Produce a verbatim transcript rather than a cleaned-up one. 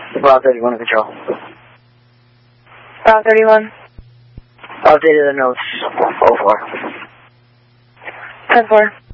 Bravo thirty-one to control. Bravo thirty-one. Updated the notes. oh four. ten four.